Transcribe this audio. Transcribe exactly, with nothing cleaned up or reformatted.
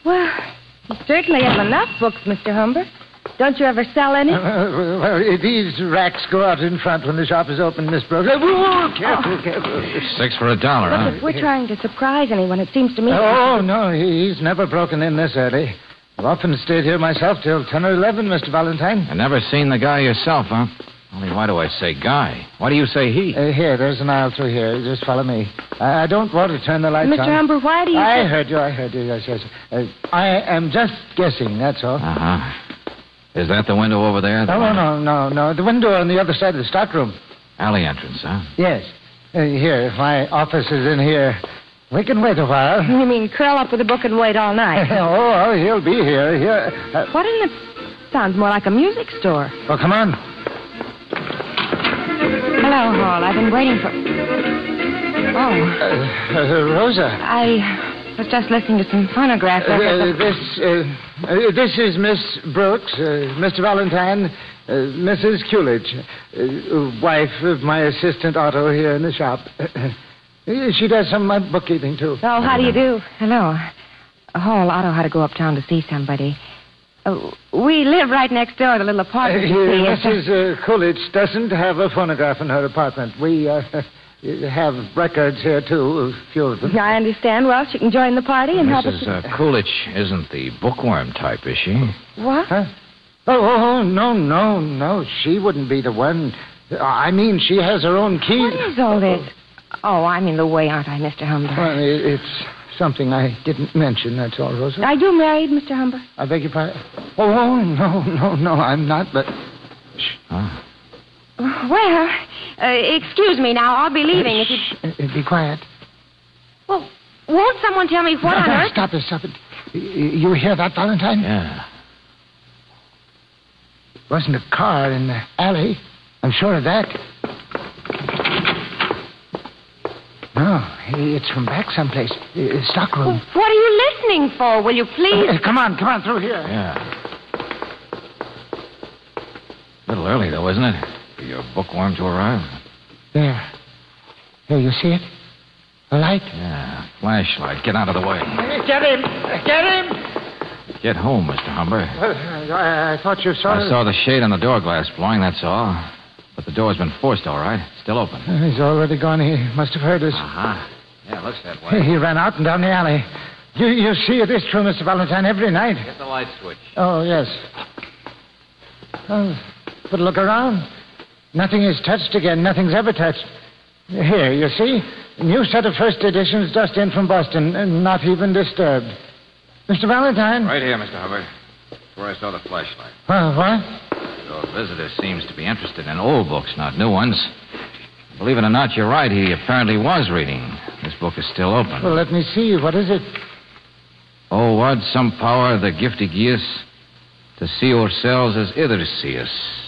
Well, you certainly have enough books, Mister Humber. Don't you ever sell any? Uh, well, these racks go out in front when the shop is open, Miss Brooks. Uh, whoa, careful, oh. careful. Six for a dollar, But huh? if we're trying to surprise anyone, it seems to me... Oh, no, he's never broken in this early. I've often stayed here myself till ten or eleven, Mister Valentine. You never seen the guy yourself, huh? Only why do I say guy? Why do you say he? Uh, here, there's an aisle through here. Just follow me. I, I don't want to turn the lights Mister on. Humber, why do you... I say... heard you, I heard you, yes, yes. Uh, I am just guessing, that's all. Uh-huh. Is that the window over there? The No, one- no, no, no. The window on the other side of the stockroom. Alley entrance, huh? Yes. Uh, here, if my office is in here, we can wait a while. You mean curl up with a book and wait all night? oh, he'll be here. Here. Uh, What in the... Sounds more like a music store. oh, come on. Hello, Hall. I've been waiting for... Oh, Uh, uh, Rosa. I was just listening to some phonographs. Uh, I heard uh, some- this, uh, uh, this is Miss Brooks, uh, Mister Valentine, uh, Missus Coolidge, uh, wife of my assistant Otto here in the shop. She does some of my bookkeeping, too. Oh, how do you do? Hello. Hall, Otto had to go uptown to see somebody. Uh, we live right next door, the little Uh, apartment. you here, see. It's a- Missus Uh, Coolidge doesn't have a phonograph in her apartment. We uh, have records here, too, a few of them. I understand. Well, she can join the party and help us. Missus Uh, Coolidge isn't the bookworm type, is she? What? Huh? Oh, oh, oh, no, no, no. She wouldn't be the one. I mean, she has her own key. What is all this? Oh, I'm in the way, aren't I, Mister Humber? Well, it- it's something I didn't mention, that's all, Rosa. Are you married, Mister Humber? I beg your pardon? Oh, oh, no, no, no, I'm not, but... Shh. Huh? Well, uh, excuse me now. I'll be leaving if you... Shh, uh, be quiet. Well, won't someone tell me what No, on no, earth... Stop it, stop it. Y- You hear that, Valentine? Yeah. Wasn't a car in the alley. I'm sure of that. No, it's from back someplace. Uh, stockroom. What are you listening for? Will you please... Uh, come on, come on, through here. Yeah. A little early, though, isn't it? For your bookworm to arrive. There. There, you see it? A light? Yeah. Flashlight. Get out of the way. Get him! Get him! Get home, Mister Humber. Well, I, I thought you saw... I saw the shade on the door glass blowing, that's all. But the door's been forced, all right. Still open. Uh, He's already gone. He must have heard us. Uh-huh. Yeah, looks that way. He ran out and down the alley. You, you see it is true, Mister Valentine, every night. Get the light switch. Oh, yes. Oh, but look around. Nothing is touched again. Nothing's ever touched. Here, you see? A new set of first editions just in from Boston, and not even disturbed. Mister Valentine? Right here, Mister Hubbard. That's where I saw the flashlight. Uh, what? Your visitor seems to be interested in old books, not new ones. Believe it or not, you're right. He apparently was reading. This book is still open. Well, let me see. What is it? Oh, what some power the gifty gives to see ourselves as others see us.